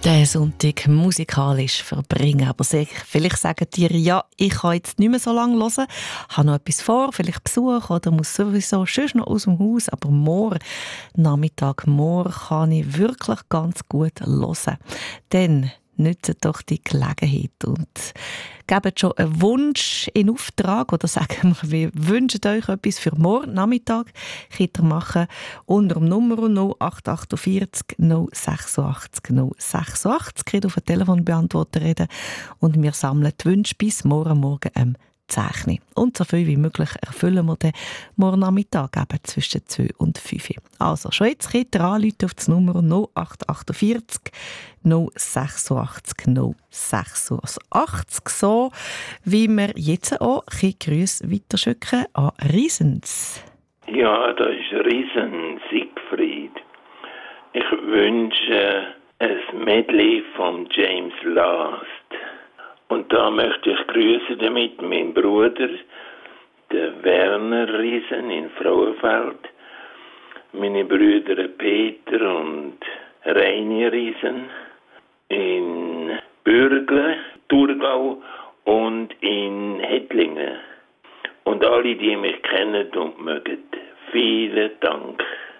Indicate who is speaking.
Speaker 1: den Sonntag musikalisch verbringen. Aber vielleicht sagen dir, ja, ich kann jetzt nicht mehr so lange hören, habe noch etwas vor, vielleicht Besuch oder muss sowieso schon noch aus dem Haus, aber morgen Nachmittag, morgen kann ich wirklich ganz gut hören. Dann nützt doch die Gelegenheit und gebt schon einen Wunsch in Auftrag oder sagen wir wünschen euch etwas für morgen Nachmittag. Könnt ihr machen unter dem Nummer 0848 086 086. Könnt auf den Telefonbeantworter reden und wir sammeln die Wünsche bis morgen 10. Und so viel wie möglich erfüllen wir den morgen Nachmittag eben zwischen 2 und 5. Also, schon jetzt könnt ihr anrufen auf das Nummer 0848 086 086, so wie wir jetzt auch Grüße weiterschicken an Riesens.
Speaker 2: Ja, da ist Riesen Siegfried. Ich wünsche ein Medley von James Last. Und da möchte ich grüßen damit meinen Bruder, der Werner Riesen in Frauenfeld, meine Brüder Peter und Reini Riesen in Bürgle, Thurgau und in Hettlingen. Und alle, die mich kennen und mögen. Vielen Dank.